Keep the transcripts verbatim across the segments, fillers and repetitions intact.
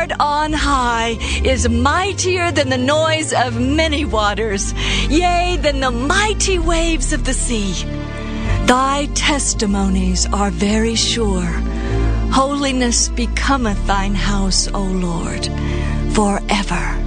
Lord on high is mightier than the noise of many waters, yea, than the mighty waves of the sea. Thy testimonies are very sure. Holiness becometh thine house, O Lord, forever.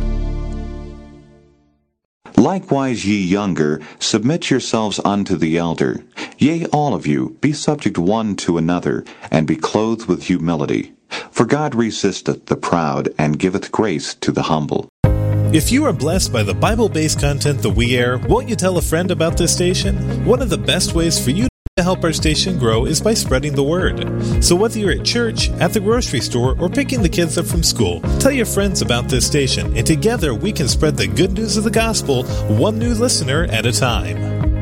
Likewise, ye younger, submit yourselves unto the elder. Yea, all of you, be subject one to another, and be clothed with humility. For God resisteth the proud, and giveth grace to the humble. If you are blessed by the Bible-based content that we air, won't you tell a friend about this station? One of the best ways for you to help our station grow is by spreading the word. So whether you're at church, at the grocery store, or picking the kids up from school, tell your friends about this station, and together we can spread the good news of the gospel one new listener at a time.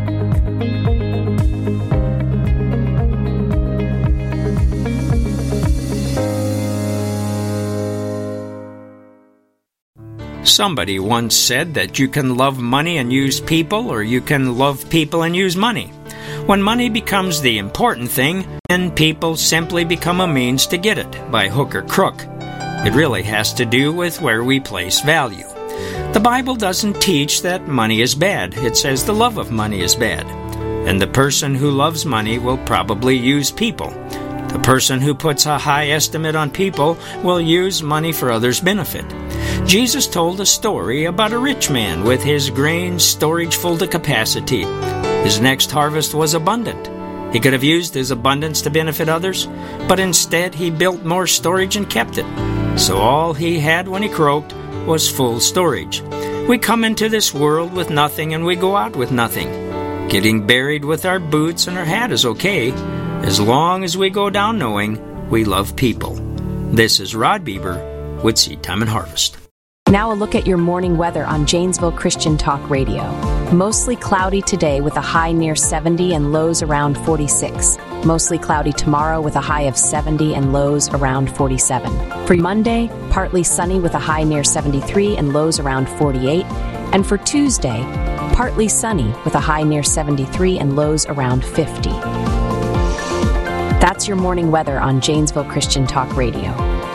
Somebody once said that you can love money and use people, or you can love people and use money. When money becomes the important thing, then people simply become a means to get it, by hook or crook. It really has to do with where we place value. The Bible doesn't teach that money is bad. It says the love of money is bad. And the person who loves money will probably use people. The person who puts a high estimate on people will use money for others' benefit. Jesus told a story about a rich man with his grain storage full to capacity. His next harvest was abundant. He could have used his abundance to benefit others, but instead he built more storage and kept it. So all he had when he croaked was full storage. We come into this world with nothing and we go out with nothing. Getting buried with our boots and our hat is okay, as long as we go down knowing we love people. This is Rod Bieber with Seed Time and Harvest. Now a look at your morning weather on Janesville Christian Talk Radio. Mostly cloudy today with a high near seventy and lows around forty-six. Mostly cloudy tomorrow with a high of seventy and lows around forty-seven. For Monday, partly sunny with a high near seventy-three and lows around forty-eight. And for Tuesday, partly sunny with a high near seventy-three and lows around fifty. That's your morning weather on Janesville Christian Talk Radio.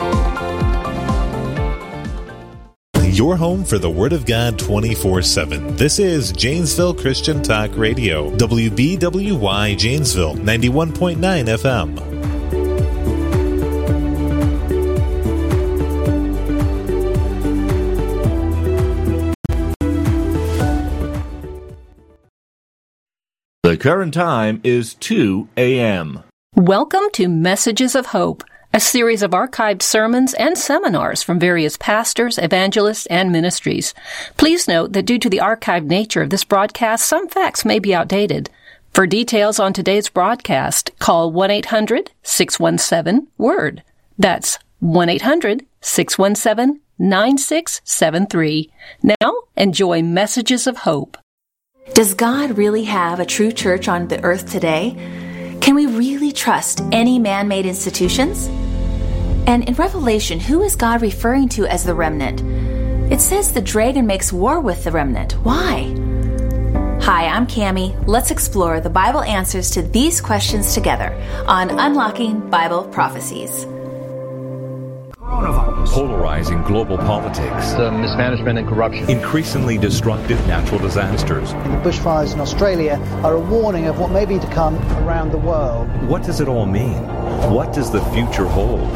Your home for the Word of God twenty-four seven. This is Janesville Christian Talk Radio. W B W Y Janesville, ninety-one point nine F M. The current time is two a.m. Welcome to Messages of Hope, a series of archived sermons and seminars from various pastors, evangelists, and ministries. Please note that due to the archived nature of this broadcast, some facts may be outdated. For details on today's broadcast, call one eight hundred six one seven WORD. That's one eight hundred six one seven nine six seven three. Now, enjoy Messages of Hope. Does God really have a true church on the earth today? Can we really trust any man-made institutions? And in Revelation, who is God referring to as the remnant? It says the dragon makes war with the remnant. Why? Hi, I'm Cammie. Let's explore the Bible answers to these questions together on Unlocking Bible Prophecies. Polarizing global politics. The mismanagement and corruption. Increasingly destructive natural disasters. The bushfires in Australia are a warning of what may be to come around the world. What does it all mean? What does the future hold?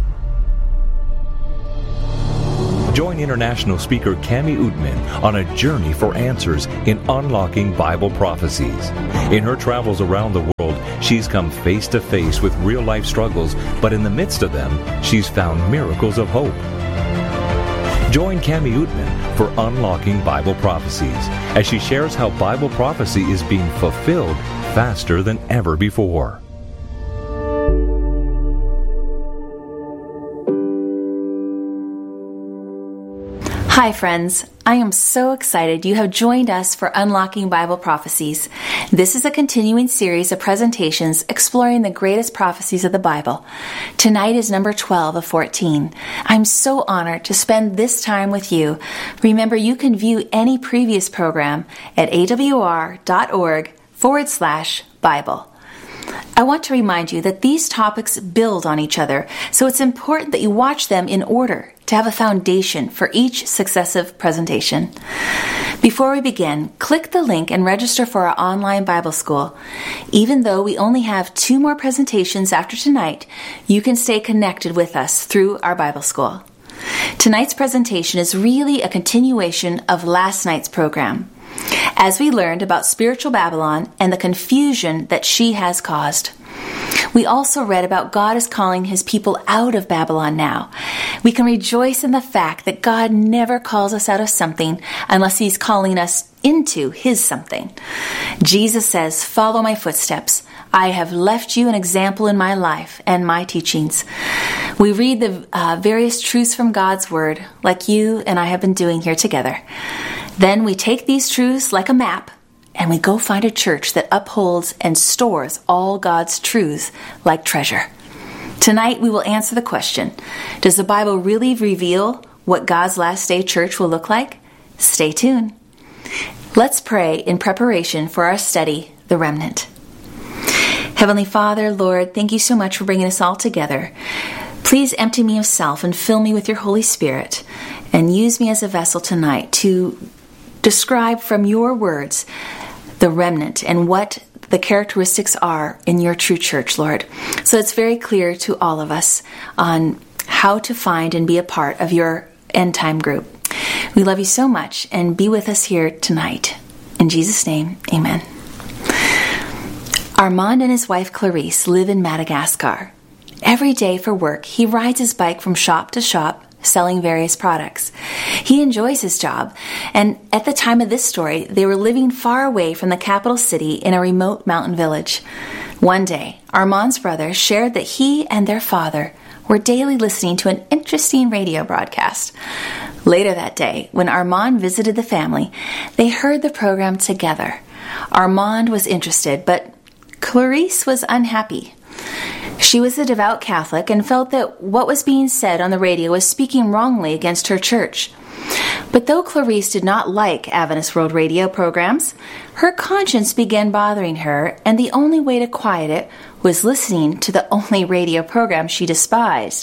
Join international speaker Cammie Oudman on a journey for answers in Unlocking Bible Prophecies. In her travels around the world, she's come face to face with real-life struggles, but in the midst of them, she's found miracles of hope. Join Cammie Oudman for Unlocking Bible Prophecies as she shares how Bible prophecy is being fulfilled faster than ever before. Hi friends, I am so excited you have joined us for Unlocking Bible Prophecies. This is a continuing series of presentations exploring the greatest prophecies of the Bible. Tonight is number twelve of fourteen. I'm so honored to spend this time with you. Remember, you can view any previous program at awr.org forward slash Bible. I want to remind you that these topics build on each other, so it's important that you watch them in order to have a foundation for each successive presentation. Before we begin, click the link and register for our online Bible school. Even though we only have two more presentations after tonight, you can stay connected with us through our Bible school. Tonight's presentation is really a continuation of last night's program, as we learned about spiritual Babylon and the confusion that she has caused. We also read about God is calling his people out of Babylon now. We can rejoice in the fact that God never calls us out of something unless he's calling us into his something. Jesus says, "Follow my footsteps. I have left you an example in my life and my teachings." We read the uh, various truths from God's Word, like you and I have been doing here together. Then we take these truths like a map, and we go find a church that upholds and stores all God's truths like treasure. Tonight we will answer the question, does the Bible really reveal what God's last day church will look like? Stay tuned. Let's pray in preparation for our study, The Remnant. Heavenly Father, Lord, thank you so much for bringing us all together. Please empty me of self and fill me with your Holy Spirit, and use me as a vessel tonight to describe from your words the remnant and what the characteristics are in your true church, Lord. So it's very clear to all of us on how to find and be a part of your end time group. We love you so much, and be with us here tonight. In Jesus' name, amen. Armand and his wife Clarice live in Madagascar. Every day for work, he rides his bike from shop to shop, selling various products. He enjoys his job, and at the time of this story, they were living far away from the capital city in a remote mountain village. One day, Armand's brother shared that he and their father were daily listening to an interesting radio broadcast. Later that day, when Armand visited the family, they heard the program together. Armand was interested, but Clarice was unhappy. She was a devout Catholic and felt that what was being said on the radio was speaking wrongly against her church. But though Clarice did not like Adventist World Radio programs, her conscience began bothering her, and the only way to quiet it was listening to the only radio program she despised.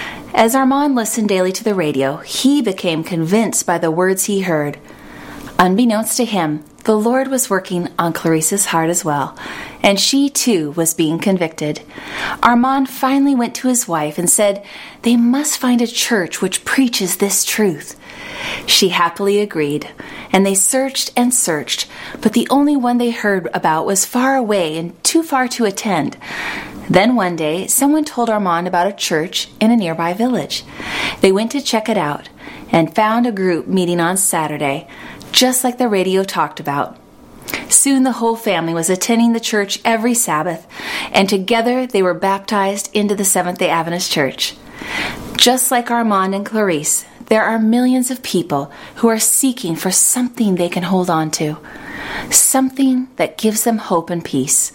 As Armand listened daily to the radio, he became convinced by the words he heard. Unbeknownst to him, the Lord was working on Clarice's heart as well, and she too was being convicted. Armand finally went to his wife and said they must find a church which preaches this truth. She happily agreed, and they searched and searched, but the only one they heard about was far away and too far to attend. Then one day, someone told Armand about a church in a nearby village. They went to check it out and found a group meeting on Saturday, just like the radio talked about. Soon the whole family was attending the church every Sabbath, and together they were baptized into the Seventh-day Adventist Church. Just like Armand and Clarice, there are millions of people who are seeking for something they can hold on to, something that gives them hope and peace.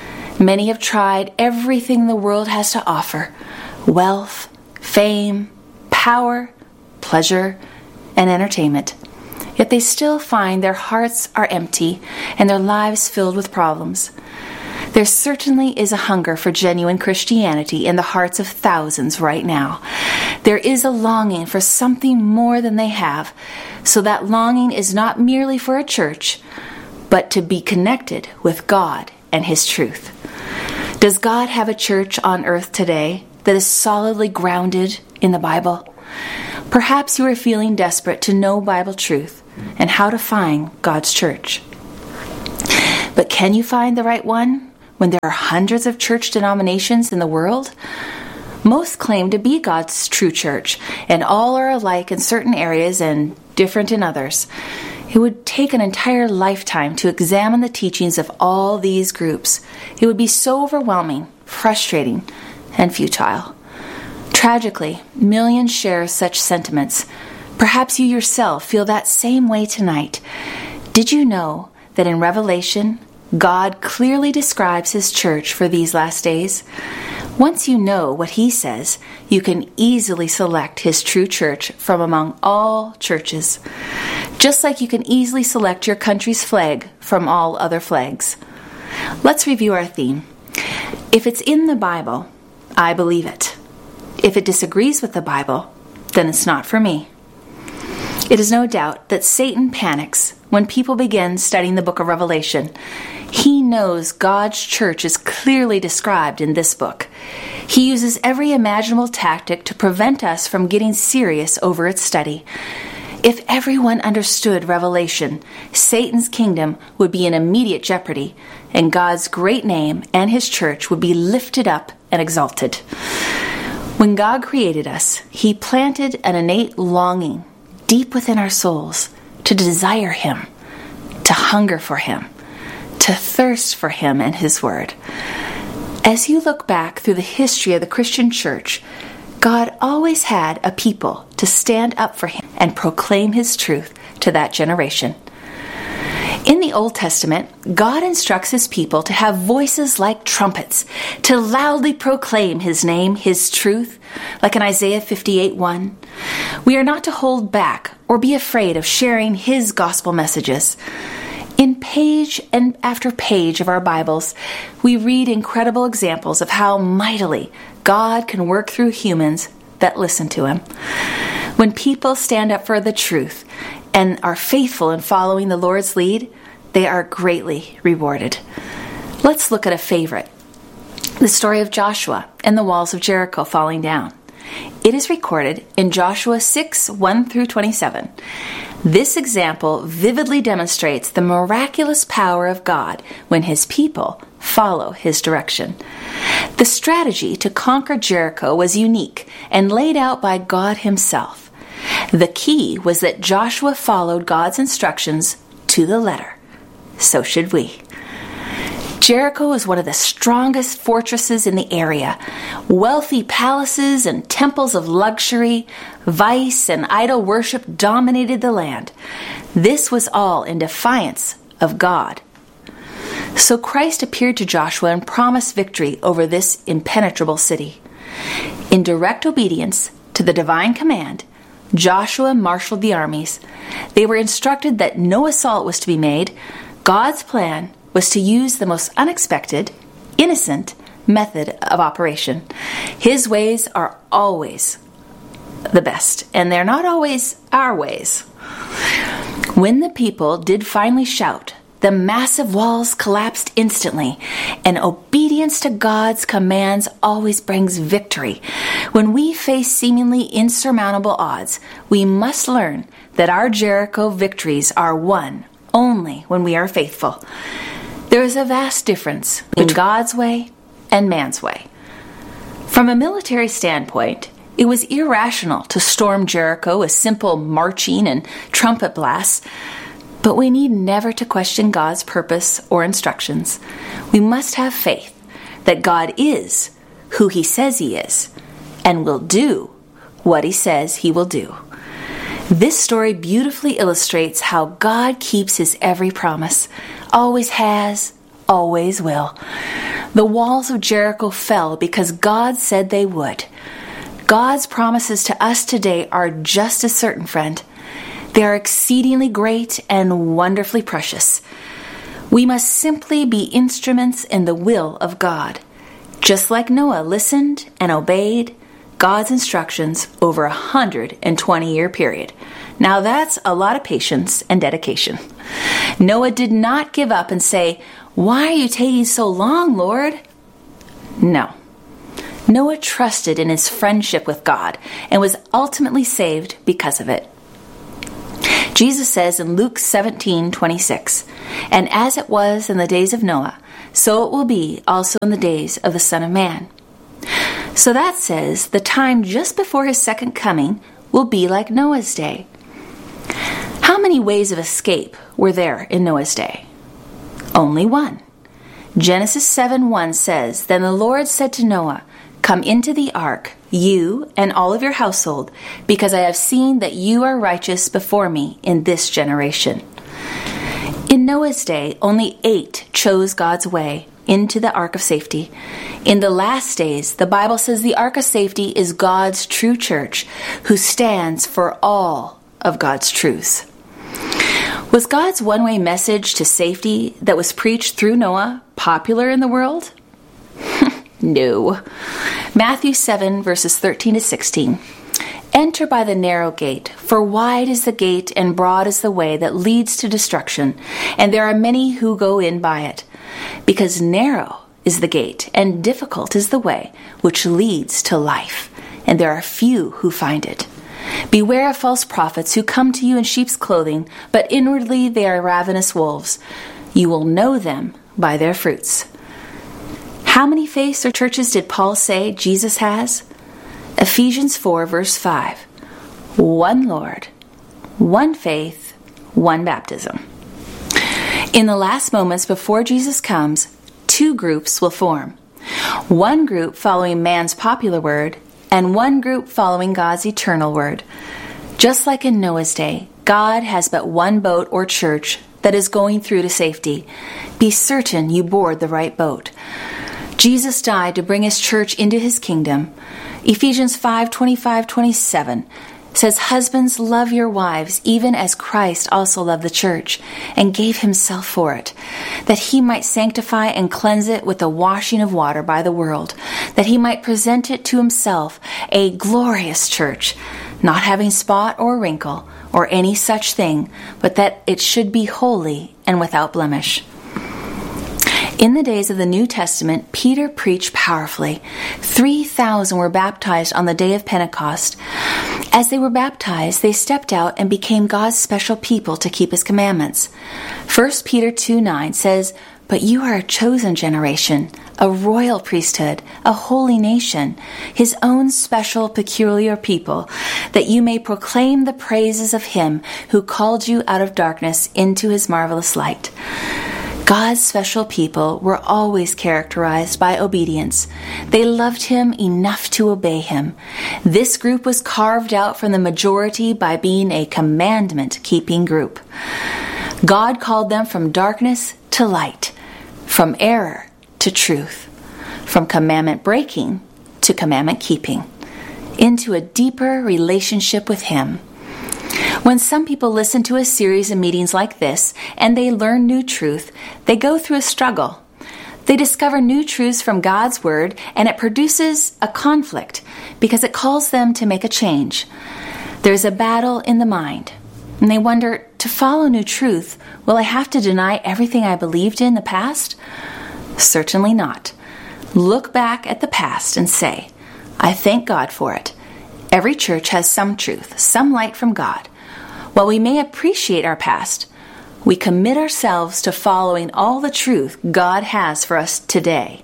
Many have tried everything the world has to offer: wealth, fame, power, pleasure, and entertainment. Yet they still find their hearts are empty and their lives filled with problems. There certainly is a hunger for genuine Christianity in the hearts of thousands right now. There is a longing for something more than they have, so that longing is not merely for a church, but to be connected with God and His truth. Does God have a church on earth today that is solidly grounded in the Bible? Perhaps you are feeling desperate to know Bible truth and how to find God's church. But can you find the right one when there are hundreds of church denominations in the world? Most claim to be God's true church, and all are alike in certain areas and different in others. It would take an entire lifetime to examine the teachings of all these groups. It would be so overwhelming, frustrating, and futile. Tragically, millions share such sentiments. Perhaps you yourself feel that same way tonight. Did you know that in Revelation, God clearly describes His church for these last days? Once you know what He says, you can easily select His true church from among all churches, just like you can easily select your country's flag from all other flags. Let's review our theme. If it's in the Bible, I believe it. If it disagrees with the Bible, then it's not for me. It is no doubt that Satan panics when people begin studying the book of Revelation. He knows God's church is clearly described in this book. He uses every imaginable tactic to prevent us from getting serious over its study. If everyone understood Revelation, Satan's kingdom would be in immediate jeopardy, and God's great name and his church would be lifted up and exalted. When God created us, he planted an innate longing deep within our souls to desire him, to hunger for him, to thirst for him and his word. As you look back through the history of the Christian church, God always had a people to stand up for him and proclaim his truth to that generation. In the Old Testament, God instructs his people to have voices like trumpets, to loudly proclaim his name, his truth, like in Isaiah fifty-eight one. We are not to hold back or be afraid of sharing his gospel messages. In page and after page of our Bibles, we read incredible examples of how mightily God can work through humans that listen to him. When people stand up for the truth and are faithful in following the Lord's lead, they are greatly rewarded. Let's look at a favorite, the story of Joshua and the walls of Jericho falling down. It is recorded in Joshua six, one through twenty-seven. This example vividly demonstrates the miraculous power of God when his people follow his direction. The strategy to conquer Jericho was unique and laid out by God himself. The key was that Joshua followed God's instructions to the letter. So should we. Jericho is one of the strongest fortresses in the area. Wealthy palaces and temples of luxury, vice, and idol worship dominated the land. This was all in defiance of God. So Christ appeared to Joshua and promised victory over this impenetrable city. In direct obedience to the divine command, Joshua marshaled the armies. They were instructed that no assault was to be made. God's plan was to use the most unexpected, innocent method of operation. His ways are always the best, and they're not always our ways. When the people did finally shout, the massive walls collapsed instantly, and obedience to God's commands always brings victory. When we face seemingly insurmountable odds, we must learn that our Jericho victories are won only when we are faithful. There is a vast difference in God's way and man's way. From a military standpoint, it was irrational to storm Jericho with simple marching and trumpet blasts, but we need never to question God's purpose or instructions. We must have faith that God is who he says he is and will do what he says he will do. This story beautifully illustrates how God keeps his every promise, always has, always will. The walls of Jericho fell because God said they would. God's promises to us today are just as certain, friend. They are exceedingly great and wonderfully precious. We must simply be instruments in the will of God. Just like Noah listened and obeyed God's instructions over a one hundred twenty year period. Now that's a lot of patience and dedication. Noah did not give up and say, "Why are you taking so long, Lord?" No. Noah trusted in his friendship with God and was ultimately saved because of it. Jesus says in Luke seventeen twenty-six, "And as it was in the days of Noah, so it will be also in the days of the Son of Man." So that says the time just before his second coming will be like Noah's day. How many ways of escape were there in Noah's day? Only one. Genesis seven one says, "Then the Lord said to Noah, 'Come into the ark, you and all of your household, because I have seen that you are righteous before me in this generation.'" In Noah's day, only eight chose God's way into the ark of safety. In the last days, the Bible says the ark of safety is God's true church, who stands for all of God's truths. Was God's one-way message to safety that was preached through Noah popular in the world? No. Matthew seven, verses thirteen to sixteen. Enter by the narrow gate, for wide is the gate and broad is the way that leads to destruction, and there are many who go in by it. Because narrow is the gate, and difficult is the way which leads to life, and there are few who find it. Beware of false prophets who come to you in sheep's clothing, but inwardly they are ravenous wolves. You will know them by their fruits. How many faiths or churches did Paul say Jesus has? Ephesians four, verse five. One Lord, one faith, one baptism. In the last moments before Jesus comes, two groups will form. One group following man's popular word, and one group following God's eternal word. Just like in Noah's day, God has but one boat or church that is going through to safety. Be certain you board the right boat. Jesus died to bring his church into his kingdom. Ephesians five, twenty-five, twenty-seven says, Husbands, love your wives, even as Christ also loved the church, and gave himself for it, that he might sanctify and cleanse it with the washing of water by the word, that he might present it to himself a glorious church, not having spot or wrinkle or any such thing, but that it should be holy and without blemish. In the days of the New Testament, Peter preached powerfully. three thousand were baptized on the day of Pentecost. As they were baptized, they stepped out and became God's special people to keep his commandments. First Peter two nine says, But you are a chosen generation, a royal priesthood, a holy nation, his own special peculiar people, that you may proclaim the praises of him who called you out of darkness into his marvelous light. God's special people were always characterized by obedience. They loved him enough to obey him. This group was carved out from the majority by being a commandment-keeping group. God called them from darkness to light, from error to truth, from commandment-breaking to commandment-keeping, into a deeper relationship with him. When some people listen to a series of meetings like this and they learn new truth, they go through a struggle. They discover new truths from God's Word, and it produces a conflict because it calls them to make a change. There's a battle in the mind, and they wonder, to follow new truth, will I have to deny everything I believed in the past? Certainly not. Look back at the past and say, I thank God for it. Every church has some truth, some light from God. While we may appreciate our past, we commit ourselves to following all the truth God has for us today.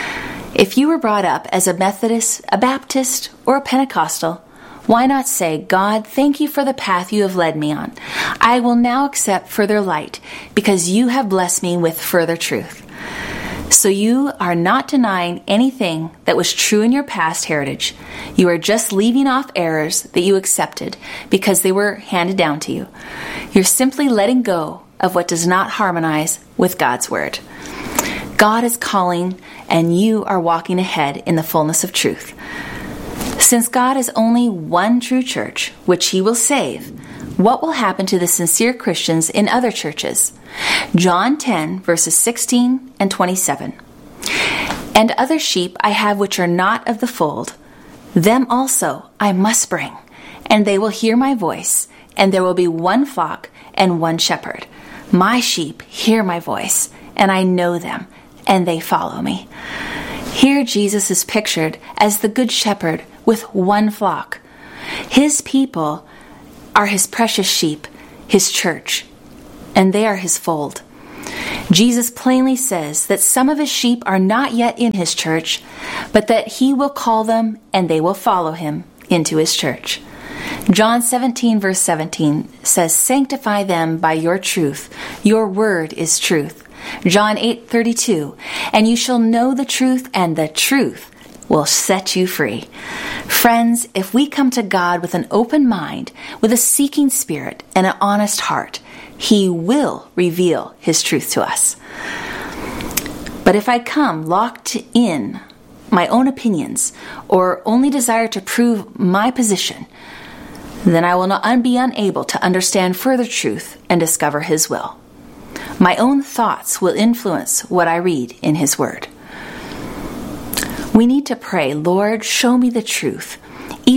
If you were brought up as a Methodist, a Baptist, or a Pentecostal, why not say, God, thank you for the path you have led me on. I will now accept further light because you have blessed me with further truth. So you are not denying anything that was true in your past heritage. You are just leaving off errors that you accepted because they were handed down to you. You're simply letting go of what does not harmonize with God's Word. God is calling, and you are walking ahead in the fullness of truth. Since God is only one true church, which he will save, what will happen to the sincere Christians in other churches? John ten, verses sixteen and twenty-seven. And other sheep I have which are not of the fold. Them also I must bring, and they will hear my voice, and there will be one flock and one shepherd. My sheep hear my voice, and I know them, and they follow me. Here Jesus is pictured as the good shepherd with one flock. His people are his precious sheep, his church, and they are his fold. Jesus plainly says that some of his sheep are not yet in his church, but that he will call them and they will follow him into his church. John seventeen, verse seventeen says, Sanctify them by your truth. Your word is truth. John eight, thirty-two, And you shall know the truth, and the truth will set you free. Friends, if we come to God with an open mind, with a seeking spirit, and an honest heart, he will reveal his truth to us. But if I come locked in my own opinions, or only desire to prove my position, then I will not be unable to understand further truth and discover his will. My own thoughts will influence what I read in his word. We need to pray, Lord, show me the truth, even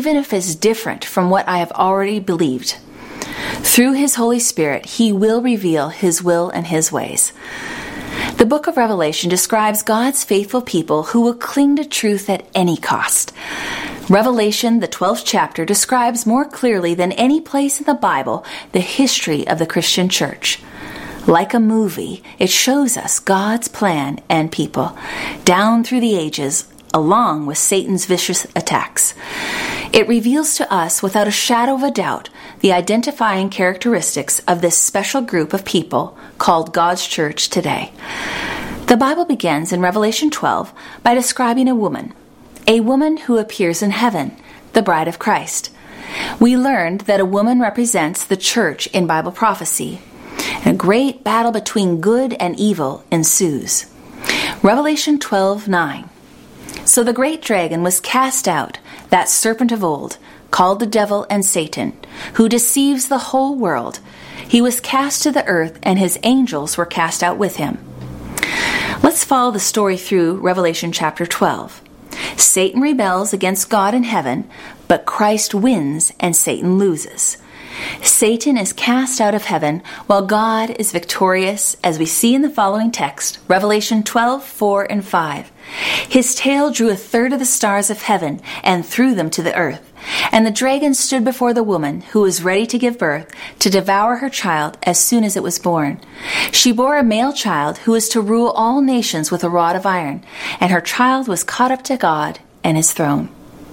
even if it's different from what I have already believed. Through His Holy Spirit, He will reveal His will and His ways. The book of Revelation describes God's faithful people who will cling to truth at any cost. Revelation, the twelfth chapter, describes more clearly than any place in the Bible the history of the Christian church. Like a movie, it shows us God's plan and people, down through the ages, along with Satan's vicious attacks. It reveals to us, without a shadow of a doubt, the identifying characteristics of this special group of people called God's church today. The Bible begins in Revelation twelve by describing a woman, a woman who appears in heaven, the bride of Christ. We learned that a woman represents the church in Bible prophecy. A great battle between good and evil ensues. Revelation twelve nine. So the great dragon was cast out, that serpent of old, called the devil and Satan, who deceives the whole world. He was cast to the earth, and his angels were cast out with him. Let's follow the story through Revelation chapter twelve. Satan rebels against God in heaven, but Christ wins and Satan loses. Satan is cast out of heaven while God is victorious, as we see in the following text, Revelation twelve four and five. His tail drew a third of the stars of heaven and threw them to the earth. And the dragon stood before the woman who was ready to give birth, to devour her child as soon as it was born. She bore a male child who was to rule all nations with a rod of iron, and her child was caught up to God and His throne.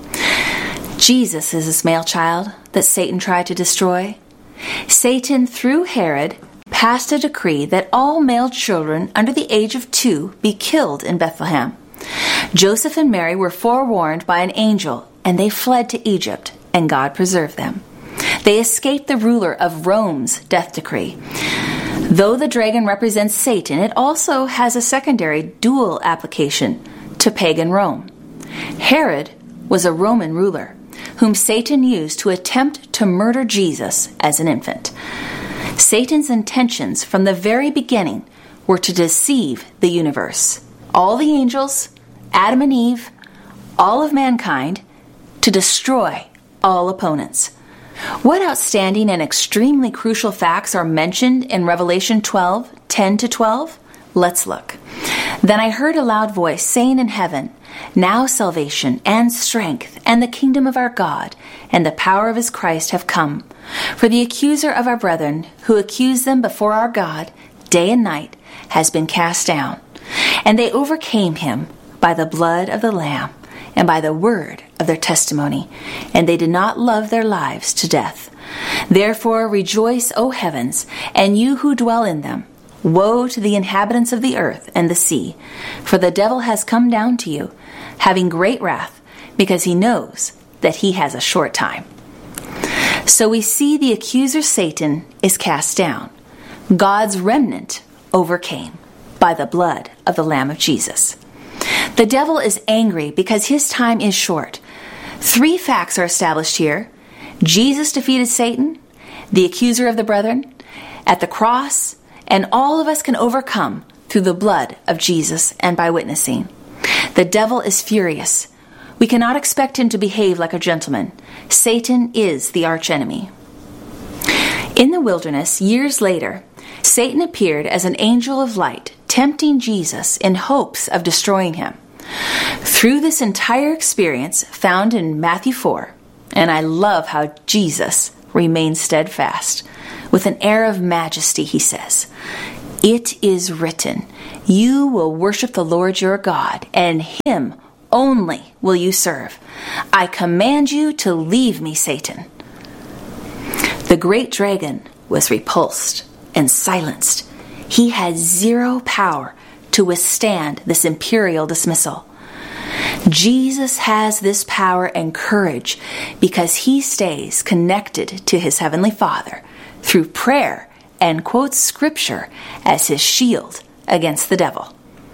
Jesus is this male child that Satan tried to destroy. Satan, through Herod, passed a decree that all male children under the age of two be killed in Bethlehem. Joseph and Mary were forewarned by an angel, and they fled to Egypt, and God preserved them. They escaped the ruler of Rome's death decree. Though the dragon represents Satan, it also has a secondary dual application to pagan Rome. Herod was a Roman ruler whom Satan used to attempt to murder Jesus as an infant. Satan's intentions from the very beginning were to deceive the universe, all the angels, Adam and Eve, all of mankind, to destroy all opponents. What outstanding and extremely crucial facts are mentioned in Revelation twelve ten to twelve? Let's look. Then I heard a loud voice saying in heaven, "Now salvation and strength and the kingdom of our God and the power of His Christ have come. For the accuser of our brethren, who accused them before our God day and night, has been cast down. And they overcame him by the blood of the Lamb and by the word of their testimony, and they did not love their lives to death. Therefore rejoice, O heavens, and you who dwell in them. Woe to the inhabitants of the earth and the sea, for the devil has come down to you, having great wrath, because he knows that he has a short time." So we see the accuser Satan is cast down. God's remnant overcame by the blood of the Lamb of Jesus. The devil is angry because his time is short. Three facts are established here. Jesus defeated Satan, the accuser of the brethren, at the cross, and all of us can overcome through the blood of Jesus and by witnessing. The devil is furious. We cannot expect him to behave like a gentleman. Satan is the archenemy. In the wilderness, years later, Satan appeared as an angel of light, tempting Jesus in hopes of destroying him. Through this entire experience found in Matthew four, and I love how Jesus remains steadfast. With an air of majesty, he says, "It is written, you will worship the Lord your God, and Him only will you serve. I command you to leave me, Satan." The great dragon was repulsed and silenced. He had zero power to withstand this imperial dismissal. Jesus has this power and courage because he stays connected to his heavenly Father through prayer and quotes Scripture as his shield against the devil.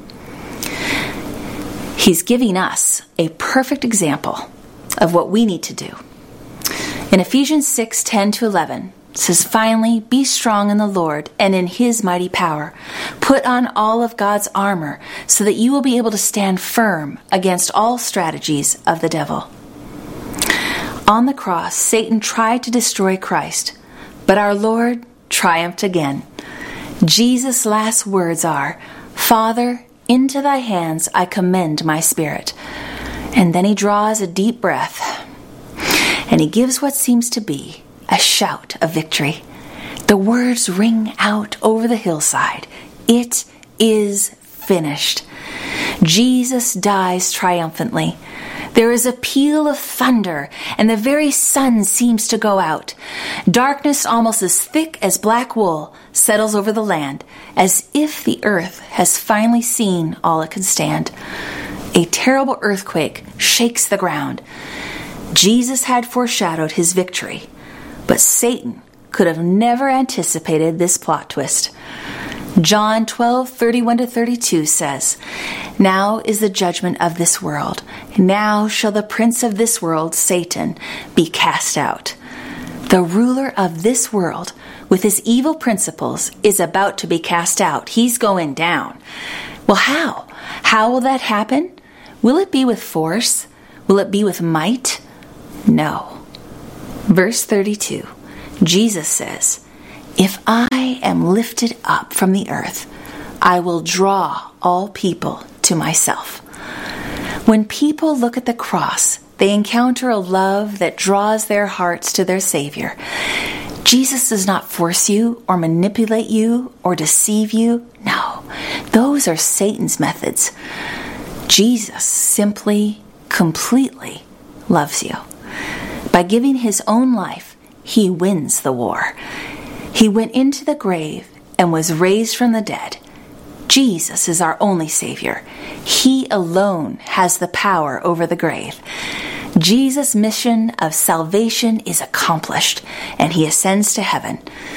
He's giving us a perfect example of what we need to do. In Ephesians six ten to eleven, it says, "Finally, be strong in the Lord and in His mighty power. Put on all of God's armor so that you will be able to stand firm against all strategies of the devil." On the cross, Satan tried to destroy Christ, but our Lord triumphed again. Jesus' last words are, "Father, into thy hands I commend my spirit." And then he draws a deep breath, and he gives what seems to be a shout of victory. The words ring out over the hillside. It is finished. Jesus dies triumphantly. There is a peal of thunder, and the very sun seems to go out. Darkness almost as thick as black wool settles over the land, as if the earth has finally seen all it can stand. A terrible earthquake shakes the ground. Jesus had foreshadowed his victory, but Satan could have never anticipated this plot twist. John twelve, thirty-one to thirty-two says, "Now is the judgment of this world. Now shall the prince of this world, Satan, be cast out." The ruler of this world, with his evil principles, is about to be cast out. He's going down. Well, how? How will that happen? Will it be with force? Will it be with might? No. Verse thirty-two, Jesus says, "If I am lifted up from the earth, I will draw all people to myself." When people look at the cross, they encounter a love that draws their hearts to their Savior. Jesus does not force you or manipulate you or deceive you. No, those are Satan's methods. Jesus simply, completely loves you. By giving his own life, he wins the war. He went into the grave and was raised from the dead. Jesus is our only Savior. He alone has the power over the grave. Jesus' mission of salvation is accomplished, and he ascends to heaven.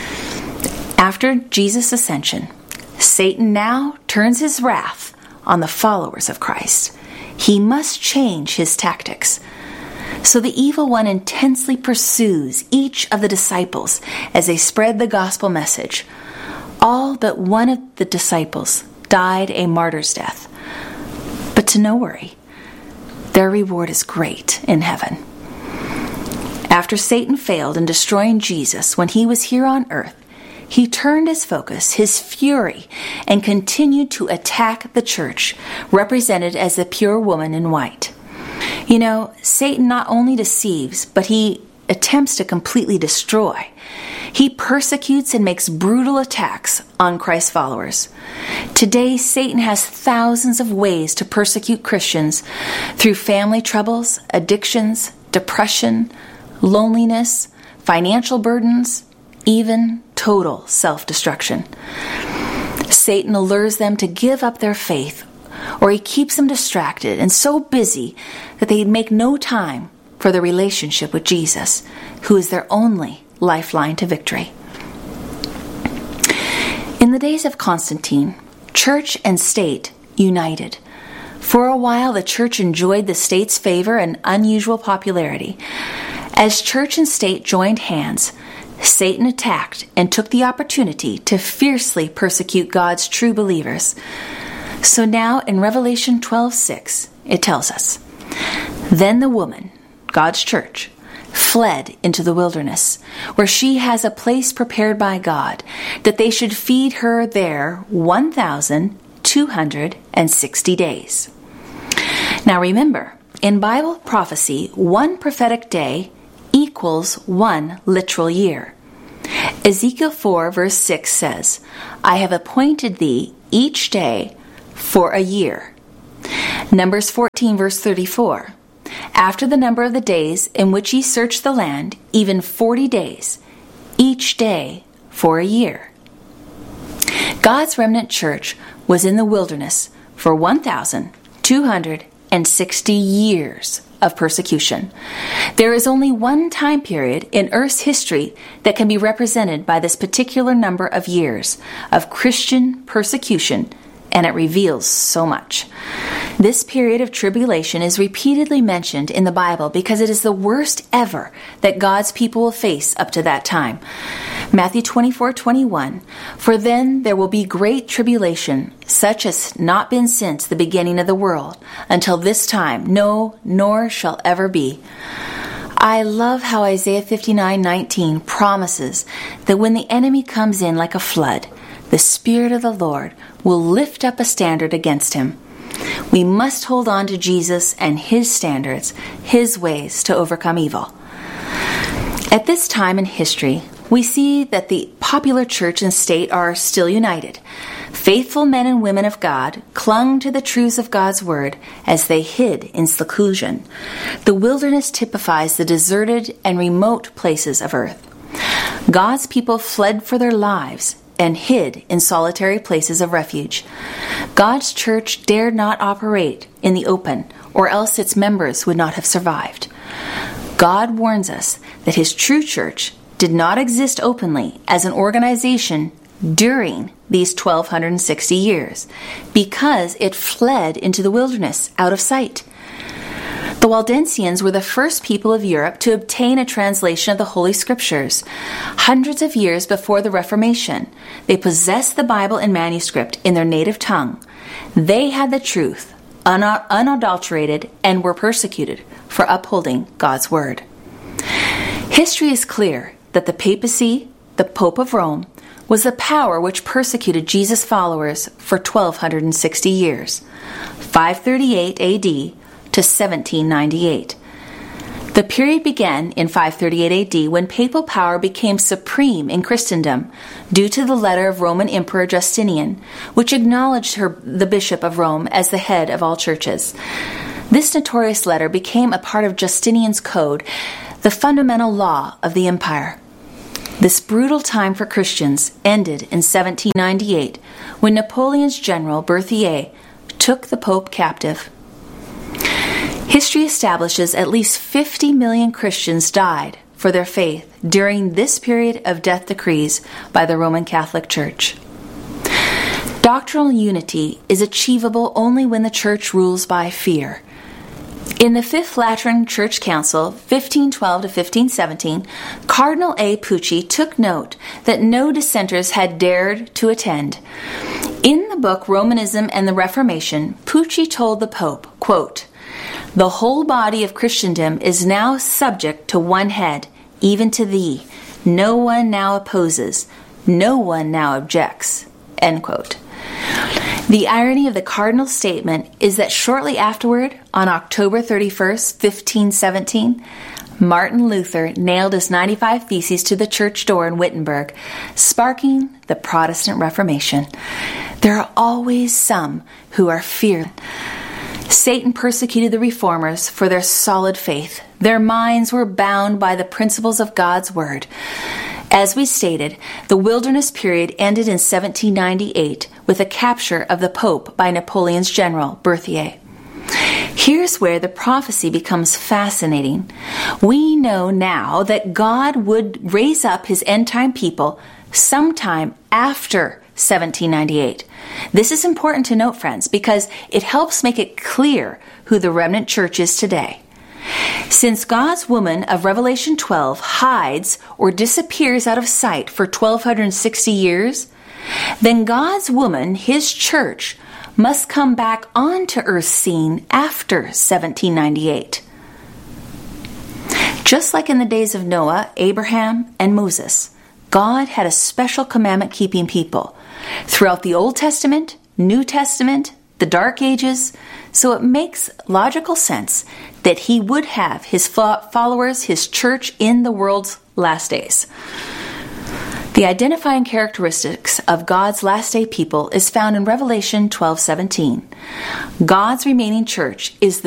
After Jesus' ascension, Satan now turns his wrath on the followers of Christ. He must change his tactics. So the evil one intensely pursues each of the disciples as they spread the gospel message. All but one of the disciples died a martyr's death. But to no worry, their reward is great in heaven. After Satan failed in destroying Jesus when he was here on earth, he turned his focus, his fury, and continued to attack the church, represented as the pure woman in white. You know, Satan not only deceives, but he attempts to completely destroy. He persecutes and makes brutal attacks on Christ's followers. Today, Satan has thousands of ways to persecute Christians through family troubles, addictions, depression, loneliness, financial burdens, even total self-destruction. Satan allures them to give up their faith, or he keeps them distracted and so busy that they make no time for the relationship with Jesus, who is their only lifeline to victory. In the days of Constantine, church and state united. For a while, the church enjoyed the state's favor and unusual popularity. As church and state joined hands, Satan attacked and took the opportunity to fiercely persecute God's true believers. So now in Revelation twelve six, it tells us, "Then the woman, God's church, fled into the wilderness, where she has a place prepared by God, that they should feed her there one thousand two hundred sixty days." Now remember, in Bible prophecy, one prophetic day equals one literal year. Ezekiel four verse six says, "I have appointed thee each day for a year." Numbers fourteen verse thirty-four, "After the number of the days in which ye search the land, even forty days, each day for a year." God's remnant church was in the wilderness for one thousand two hundred sixty years of persecution. There is only one time period in Earth's history that can be represented by this particular number of years of Christian persecution, and it reveals so much. This period of tribulation is repeatedly mentioned in the Bible because it is the worst ever that God's people will face up to that time. Matthew twenty-four twenty-one, "For then there will be great tribulation, such as not been since the beginning of the world, until this time, no, nor shall ever be." I love how Isaiah fifty-nine nineteen promises that when the enemy comes in like a flood, the Spirit of the Lord will lift up a standard against him. We must hold on to Jesus and His standards, His ways to overcome evil. At this time in history, we see that the popular church and state are still united. Faithful men and women of God clung to the truths of God's Word as they hid in seclusion. The wilderness typifies the deserted and remote places of earth. God's people fled for their lives and hid in solitary places of refuge. God's church dared not operate in the open, or else its members would not have survived. God warns us that His true church did not exist openly as an organization during these twelve sixty years, because it fled into the wilderness out of sight. The Waldensians were the first people of Europe to obtain a translation of the Holy Scriptures. Hundreds of years before the Reformation, they possessed the Bible in manuscript in their native tongue. They had the truth, un- unadulterated, and were persecuted for upholding God's Word. History is clear that the papacy, the Pope of Rome, was the power which persecuted Jesus' followers for twelve sixty years, five thirty-eight A D to seventeen ninety-eight. The period began in five thirty-eight A D when papal power became supreme in Christendom due to the letter of Roman Emperor Justinian, which acknowledged her, the Bishop of Rome as the head of all churches. This notorious letter became a part of Justinian's code, the fundamental law of the empire. This brutal time for Christians ended in seventeen ninety-eight when Napoleon's general Berthier took the Pope captive. History establishes at least fifty million Christians died for their faith during this period of death decrees by the Roman Catholic Church. Doctrinal unity is achievable only when the Church rules by fear. In the Fifth Lateran Church Council, fifteen twelve to fifteen seventeen, Cardinal A. Pucci took note that no dissenters had dared to attend. In the book Romanism and the Reformation, Pucci told the Pope, quote, "The whole body of Christendom is now subject to one head, even to thee. No one now opposes, no one now objects." End quote. The irony of the cardinal's statement is that shortly afterward, on October thirty-first, fifteen seventeen, Martin Luther nailed his ninety-five Theses to the church door in Wittenberg, sparking the Protestant Reformation. There are always some who are feared. Satan persecuted the reformers for their solid faith. Their minds were bound by the principles of God's Word. As we stated, the wilderness period ended in seventeen ninety-eight with the capture of the Pope by Napoleon's general, Berthier. Here's where the prophecy becomes fascinating. We know now that God would raise up His end-time people sometime after seventeen ninety-eight. This is important to note, friends, because it helps make it clear who the remnant church is today. Since God's woman of Revelation twelve hides or disappears out of sight for twelve sixty years, then God's woman, His church, must come back onto Earth's scene after seventeen ninety-eight. Just like in the days of Noah, Abraham, and Moses, God had a special commandment-keeping people throughout the Old Testament, New Testament, the Dark Ages, so it makes logical sense that He would have His followers, His church, in the world's last days. The identifying characteristics of God's last day people is found in Revelation twelve seventeen. God's remaining church is the